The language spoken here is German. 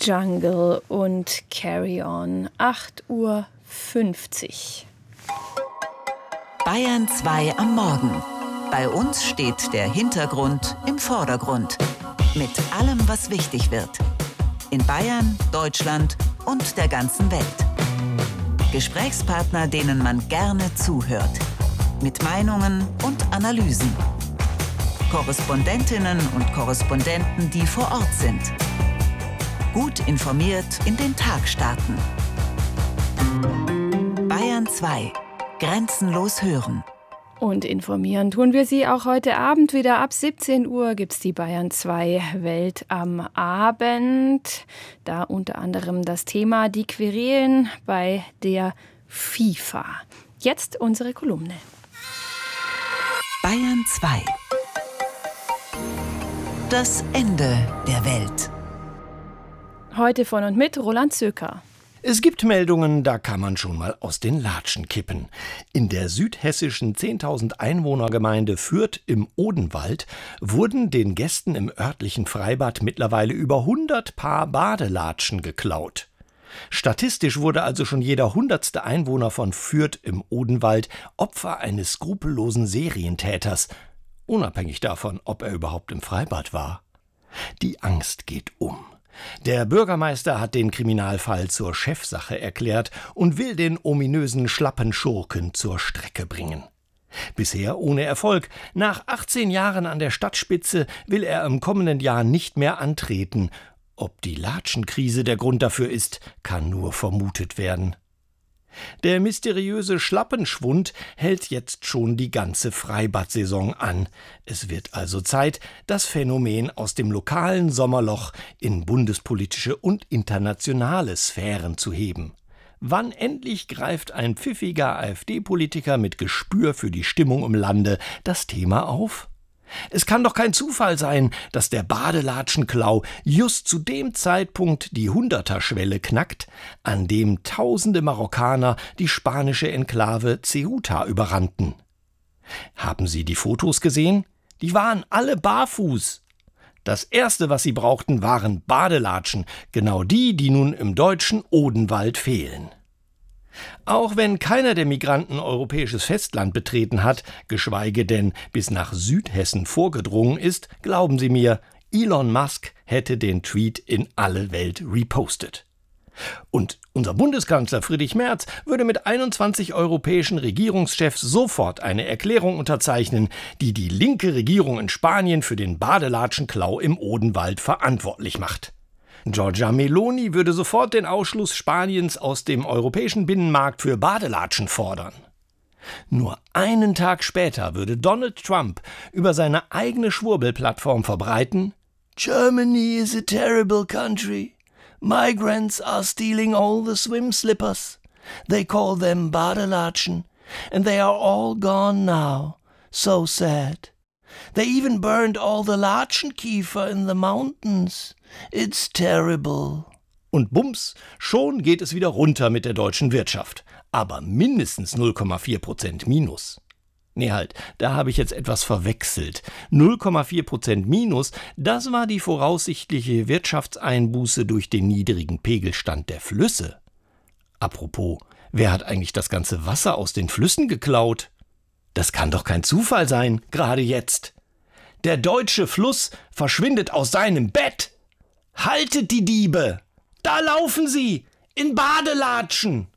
Jungle und Carry On, 8:50 Uhr. Bayern 2 am Morgen. Bei uns steht der Hintergrund im Vordergrund. Mit allem, was wichtig wird. In Bayern, Deutschland und der ganzen Welt. Gesprächspartner, denen man gerne zuhört. Mit Meinungen und Analysen. Korrespondentinnen und Korrespondenten, die vor Ort sind. Gut informiert in den Tag starten. Bayern 2. Grenzenlos hören. Und informieren tun wir Sie auch heute Abend wieder. Ab 17 Uhr gibt es die Bayern 2 Welt am Abend. Da unter anderem das Thema die Querelen bei der FIFA. Jetzt unsere Kolumne. Bayern 2. Das Ende der Welt. Heute von und mit Roland Zöcker. Es gibt Meldungen, da kann man schon mal aus den Latschen kippen. In der südhessischen 10.000 Einwohnergemeinde Fürth im Odenwald wurden den Gästen im örtlichen Freibad mittlerweile über 100 Paar Badelatschen geklaut. Statistisch wurde also schon jeder 100. Einwohner von Fürth im Odenwald Opfer eines skrupellosen Serientäters, unabhängig davon, ob er überhaupt im Freibad war. Die Angst geht um. Der Bürgermeister hat den Kriminalfall zur Chefsache erklärt und will den ominösen schlappen Schurken zur Strecke bringen. Bisher ohne Erfolg. Nach 18 Jahren an der Stadtspitze will er im kommenden Jahr nicht mehr antreten. Ob die Latschenkrise der Grund dafür ist, kann nur vermutet werden. Der mysteriöse Schlappenschwund hält jetzt schon die ganze Freibadsaison an. Es wird also Zeit, das Phänomen aus dem lokalen Sommerloch in bundespolitische und internationale Sphären zu heben. Wann endlich greift ein pfiffiger AfD-Politiker mit Gespür für die Stimmung im Lande das Thema auf? Es kann doch kein Zufall sein, dass der Badelatschenklau just zu dem Zeitpunkt die 100er-Schwelle knackt, an dem tausende Marokkaner die spanische Enklave Ceuta überrannten. Haben Sie die Fotos gesehen? Die waren alle barfuß. Das Erste, was sie brauchten, waren Badelatschen, genau die, die nun im deutschen Odenwald fehlen. Auch wenn keiner der Migranten europäisches Festland betreten hat, geschweige denn bis nach Südhessen vorgedrungen ist, glauben Sie mir, Elon Musk hätte den Tweet in alle Welt repostet. Und unser Bundeskanzler Friedrich Merz würde mit 21 europäischen Regierungschefs sofort eine Erklärung unterzeichnen, die die linke Regierung in Spanien für den Badelatschenklau im Odenwald verantwortlich macht. Giorgia Meloni würde sofort den Ausschluss Spaniens aus dem europäischen Binnenmarkt für Badelatschen fordern. Nur einen Tag später würde Donald Trump über seine eigene Schwurbelplattform verbreiten: Germany is a terrible country. Migrants are stealing all the swim slippers. They call them Badelatschen. And they are all gone now. So sad. They even burned all the Latschenkiefer in the mountains. It's terrible. Und bums, schon geht es wieder runter mit der deutschen Wirtschaft. Aber mindestens 0,4% Minus. Nee, halt, da habe ich jetzt etwas verwechselt. 0,4% Minus, das war die voraussichtliche Wirtschaftseinbuße durch den niedrigen Pegelstand der Flüsse. Apropos, wer hat eigentlich das ganze Wasser aus den Flüssen geklaut? Das kann doch kein Zufall sein, gerade jetzt. Der deutsche Fluss verschwindet aus seinem Bett. Haltet die Diebe! Da laufen sie! In Badelatschen!